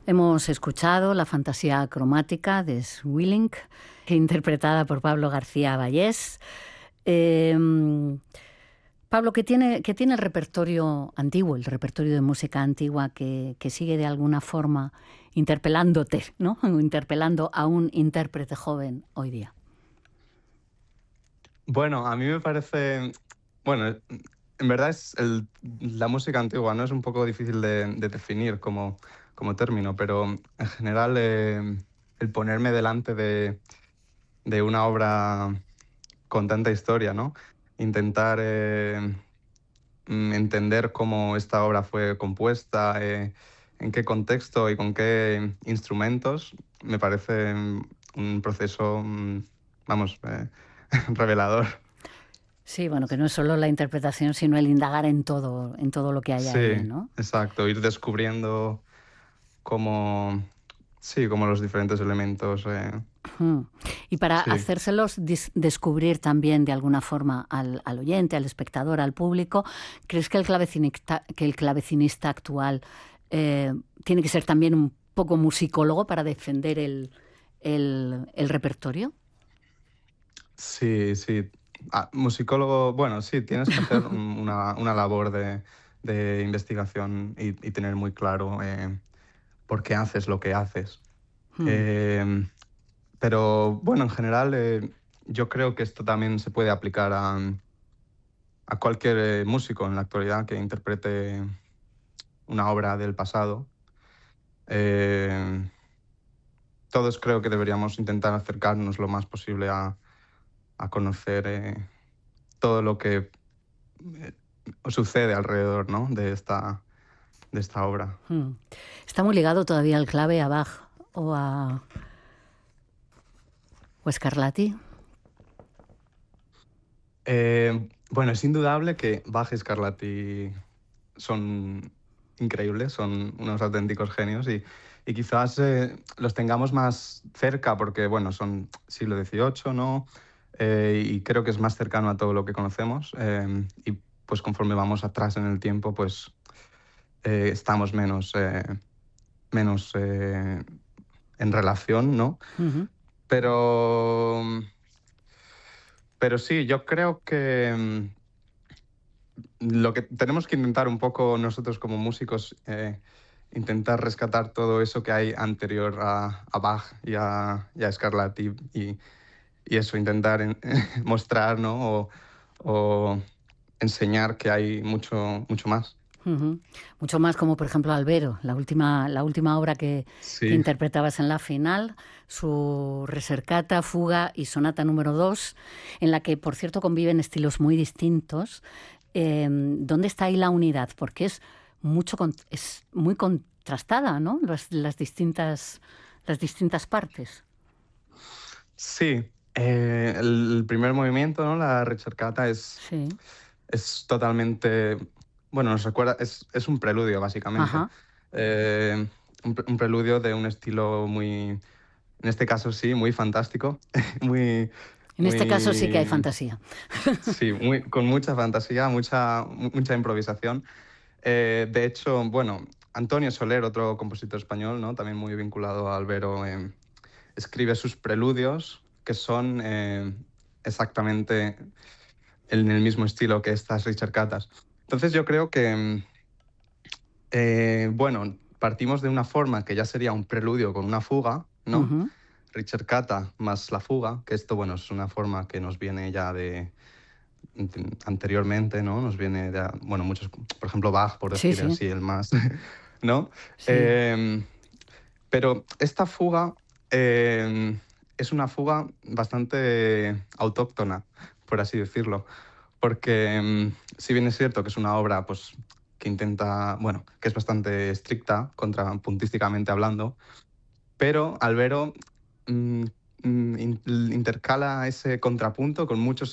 Hemos escuchado la fantasía cromática de Swilling, interpretada por Pablo García Vallés. Pablo, ¿qué tiene el repertorio antiguo, el repertorio de música antigua que sigue de alguna forma interpelándote, ¿no? Interpelando a un intérprete joven hoy día? Bueno, a mí me parece, bueno, en verdad la música antigua, ¿no? Es un poco difícil de definir como término, pero en general el ponerme delante de una obra con tanta historia, ¿no? Intentar entender cómo esta obra fue compuesta, en qué contexto y con qué instrumentos, me parece un proceso, vamos, revelador. Sí, bueno, que no es solo la interpretación, sino el indagar en todo lo que hay ahí, Sí, ¿no? exacto, ir descubriendo cómo, sí, cómo los diferentes elementos, Mm. Y para sí. hacérselos descubrir también de alguna forma al oyente, al espectador, al público, ¿crees que el clavecinista actual tiene que ser también un poco musicólogo para defender el repertorio? Sí, sí. Musicólogo, bueno, sí, tienes que hacer una labor de investigación y tener muy claro por qué haces lo que haces. Mm. Em, pero bueno, en general, yo creo que esto también se puede aplicar a cualquier músico en la actualidad que interprete una obra del pasado. Em, Todos creo que deberíamos intentar acercarnos lo más posible a conocer todo lo que eh, sucede alrededor, ¿no? de esta obra. Mm. Está muy ligado todavía el clave a Bach o a Scarlatti. Bueno, es indudable que Bach y Scarlatti son increíbles, son unos auténticos genios y quizás los tengamos más cerca porque, bueno, son siglo XVIII, ¿no? Y creo que es más cercano a todo lo que conocemos. Y pues conforme vamos atrás en el tiempo, pues estamos menos en relación, ¿no? Ujú. Pero, pero sí, yo creo que lo que tenemos que intentar un poco nosotros como músicos, intentar rescatar todo eso que hay anterior a Bach y a Scarlatti y eso, intentar mostrar, ¿no? O enseñar que hay mucho más. Ujú. Mucho más como, por ejemplo, Albero, la última obra que Sí, interpretabas en la final, su Recercata, Fuga y Sonata número 2, en la que, por cierto, conviven estilos muy distintos. ¿Dónde está ahí la unidad? Porque es muy contrastada, ¿no? Las distintas partes. sí. El primer movimiento, ¿no? La ricercata Sí. es totalmente, bueno, nos recuerda, es un preludio básicamente. Ajá. Un preludio de un estilo muy, en este caso sí, muy fantástico, muy, En este caso sí que hay muy, fantasía. sí, con mucha fantasía, mucha improvisación. De hecho, bueno, Antonio Soler, otro compositor español, ¿no? También muy vinculado a Albero, escribe sus preludios, que son exactamente en el mismo estilo que estas ricercatas. Entonces yo creo que, bueno, partimos de una forma que ya sería un preludio con una fuga, ¿no? Ujú. Ricercata más la fuga, que esto, bueno, es una forma que nos viene ya anteriormente, ¿no? Nos viene de, bueno, muchos, por ejemplo, Bach, por Sí, decir sí, así, el más, ¿no? sí. Em, pero esta fuga eh, es una fuga bastante autóctona, por así decirlo, porque si bien es cierto que es una obra pues, que intenta, bueno, que es bastante estricta, contrapuntísticamente hablando, pero Albero mm, intercala ese contrapunto con muchos